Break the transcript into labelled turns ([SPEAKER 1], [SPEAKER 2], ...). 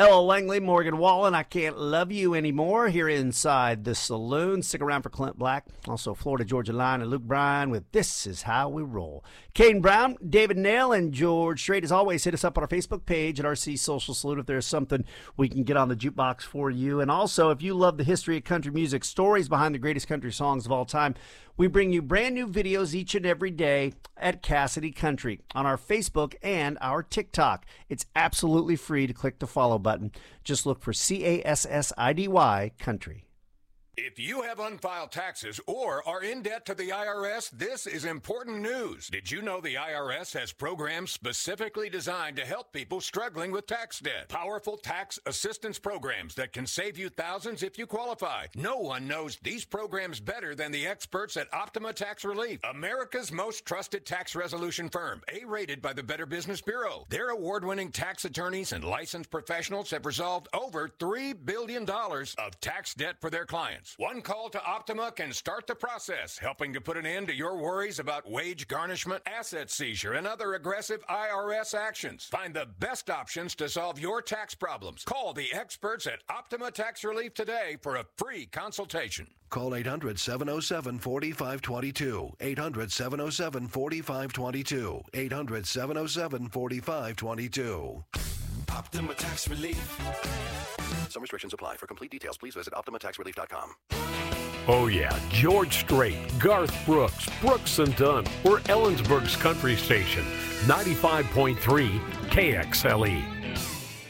[SPEAKER 1] Ella Langley, Morgan Wallen, I Can't Love You Anymore here inside the saloon. Stick around for Clint Black. Also Florida Georgia Line and Luke Bryan with This Is How We Roll. Kane Brown, David Nail, and George Strait. As always, hit us up on our Facebook page at RC Social Salute if there's something we can get on the jukebox for you. And also, if you love the history of country music, stories behind the greatest country songs of all time, we bring you brand new videos each and every day at Cassidy Country on our Facebook and our TikTok. It's absolutely free to click the follow button. Just look for CASSIDY Country.
[SPEAKER 2] If you have unfiled taxes or are in debt to the IRS, this is important news. Did you know the IRS has programs specifically designed to help people struggling with tax debt? Powerful tax assistance programs that can save you thousands if you qualify. No one knows these programs better than the experts at Optima Tax Relief, America's most trusted tax resolution firm, A-rated by the Better Business Bureau. Their award-winning tax attorneys and licensed professionals have resolved over $3 billion of tax debt for their clients. One call to Optima can start the process, helping to put an end to your worries about wage garnishment, asset seizure, and other aggressive IRS actions. Find the best options to solve your tax problems. Call the experts at Optima Tax Relief today for a free consultation.
[SPEAKER 3] Call 800-707-4522. 800-707-4522. 800-707-4522.
[SPEAKER 4] Optima Tax Relief.
[SPEAKER 3] Some restrictions apply. For complete details, please visit OptimaTaxRelief.com.
[SPEAKER 5] Oh yeah, George Strait, Garth Brooks, Brooks and Dunn. We're Ellensburg's country station, 95.3 KXLE.